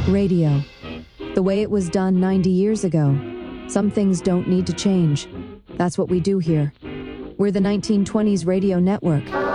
Radio. The way it was done 90 years ago. Some things don't need to change. That's what we do here. We're the 1920s Radio Network.